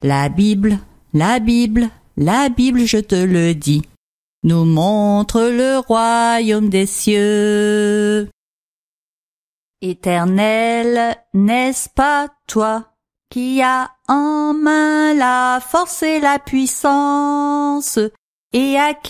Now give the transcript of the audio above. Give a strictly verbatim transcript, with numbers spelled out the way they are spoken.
La Bible, la Bible, la Bible, je te le dis, nous montre le royaume des cieux. Éternel, n'est-ce pas toi qui as en main la force et la puissance, et à qui